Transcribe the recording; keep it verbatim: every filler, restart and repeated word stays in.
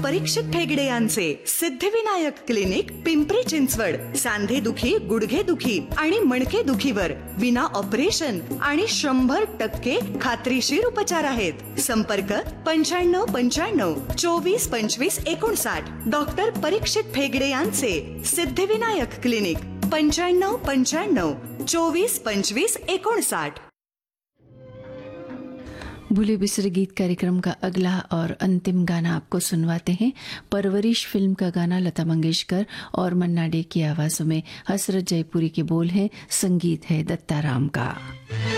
परीक्षित ठेगडे यांचे सिद्धिविनायक क्लिनिक पिंपरी चिंचवड. सांधे दुखी, गुडघे दुखी आणि मणके दुखीवर विना ऑपरेशन आणि शंभर टक्के खात्रीशीर उपचार आहेत. संपर्क पंच्याण्णव पंच्याण्णव चोवीस पंचवीस एकोणसाठ. डॉक्टर परीक्षित ठेगडे यांचे सिद्धिविनायक क्लिनिक पंच्याण्णव पंच्याण्णव चौबीस पंचवीस एकोणसाठ. भूले बिसरे गीत कार्यक्रम का अगला और अंतिम गाना आपको सुनवाते हैं. परवरिश फिल्म का गाना लता मंगेशकर और मन्ना डे की आवाज़ों में. हसरत जयपुरी के बोल हैं, संगीत है दत्ताराम का.